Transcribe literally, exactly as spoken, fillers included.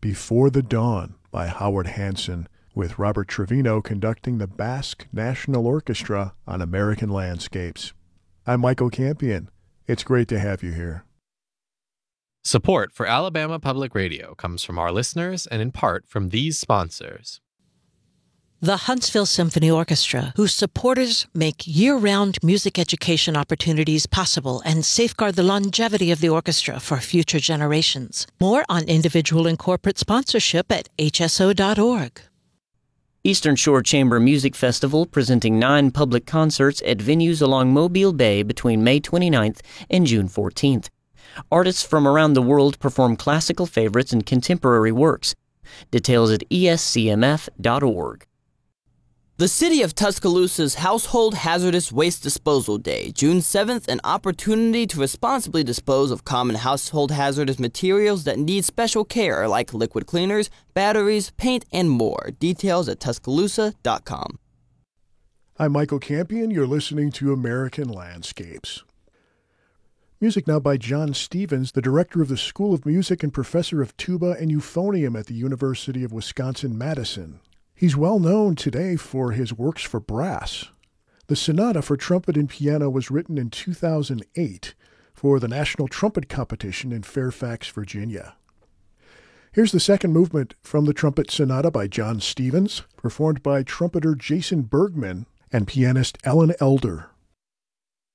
Before the Dawn by Howard Hanson, with Robert Trevino conducting the Basque National Orchestra on American Landscapes. I'm Michael Campion. It's great to have you here. Support for Alabama Public Radio comes from our listeners and in part from these sponsors. The Huntsville Symphony Orchestra, whose supporters make year-round music education opportunities possible and safeguard the longevity of the orchestra for future generations. More on individual and corporate sponsorship at H S O dot org. Eastern Shore Chamber Music Festival, presenting nine public concerts at venues along Mobile Bay between May twenty-ninth and June fourteenth. Artists from around the world perform classical favorites and contemporary works. Details at E S C M F dot org. The City of Tuscaloosa's Household Hazardous Waste Disposal Day, June seventh, an opportunity to responsibly dispose of common household hazardous materials that need special care, like liquid cleaners, batteries, paint, and more. Details at Tuscaloosa dot com. I'm Michael Campion. You're listening to American Landscapes. Music now by John Stevens, the director of the School of Music and professor of tuba and euphonium at the University of Wisconsin-Madison. He's well known today for his works for brass. The sonata for trumpet and piano was written in two thousand eight for the National Trumpet Competition in Fairfax, Virginia. Here's the second movement from the Trumpet Sonata by John Stevens, performed by trumpeter Jason Bergman and pianist Ellen Elder.